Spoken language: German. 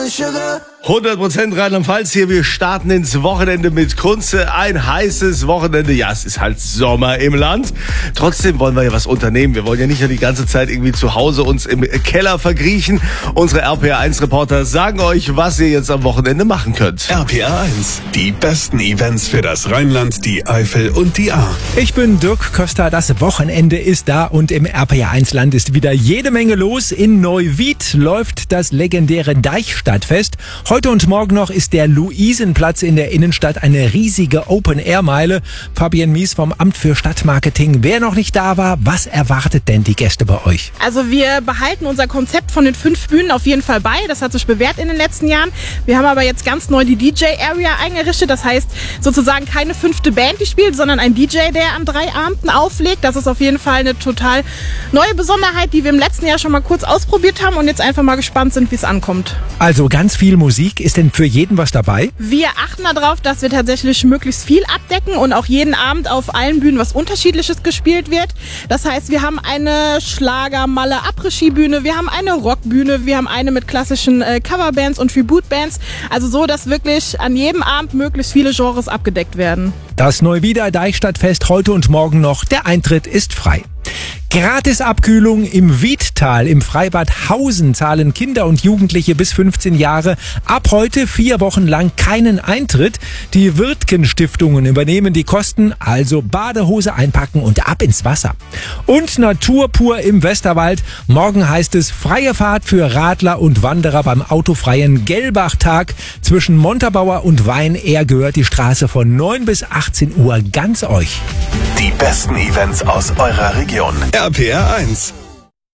100% Rheinland-Pfalz hier. Wir starten ins Wochenende mit Kunze. Ein heißes Wochenende. Ja, es ist halt Sommer im Land. Trotzdem wollen wir ja was unternehmen. Wir wollen ja nicht nur die ganze Zeit irgendwie zu Hause uns im Keller verkriechen. Unsere RPR1-Reporter sagen euch, was ihr jetzt am Wochenende machen könnt. RPR1, die besten Events für das Rheinland, die Eifel und die Ahr. Ich bin Dirk Köster. Das Wochenende ist da und im RPR1-Land ist wieder jede Menge los. In Neuwied läuft das legendäre Deichstadtfest. Heute und morgen noch ist der Luisenplatz in der Innenstadt eine riesige Open-Air-Meile. Fabienne Mies vom Amt für Stadtmarketing. Wer noch nicht da war, was erwartet denn die Gäste bei euch? Also wir behalten unser Konzept von den 5 Bühnen auf jeden Fall bei. Das hat sich bewährt in den letzten Jahren. Wir haben aber jetzt ganz neu die DJ-Area eingerichtet. Das heißt sozusagen keine 5. Band, die spielt, sondern ein DJ, der an 3 Abenden auflegt. Das ist auf jeden Fall eine total neue Besonderheit, die wir im letzten Jahr schon mal kurz ausprobiert haben und jetzt einfach mal gespannt sind, wie es ankommt. Also ganz viel Musik. Ist denn für jeden was dabei? Wir achten darauf, dass wir tatsächlich möglichst viel abdecken und auch jeden Abend auf allen Bühnen was Unterschiedliches gespielt wird. Das heißt, wir haben eine Schlager-Malle Après-Ski-Bühne, wir haben eine Rockbühne, wir haben eine mit klassischen Coverbands und Tribute-Bands. Also so, dass wirklich an jedem Abend möglichst viele Genres abgedeckt werden. Das Neuwieder Deichstadtfest heute und morgen noch. Der Eintritt ist frei. Gratisabkühlung im Wiedtal. Im Freibad Hausen zahlen Kinder und Jugendliche bis 15 Jahre ab heute 4 Wochen lang keinen Eintritt. Die Wirtgen-Stiftungen übernehmen die Kosten, also Badehose einpacken und ab ins Wasser. Und Natur pur im Westerwald. Morgen heißt es freie Fahrt für Radler und Wanderer beim autofreien Gelbach-Tag. Zwischen Montabaur und Weinehr gehört die Straße von 9 bis 18 Uhr ganz euch. Die besten Events aus eurer Region. RPR1.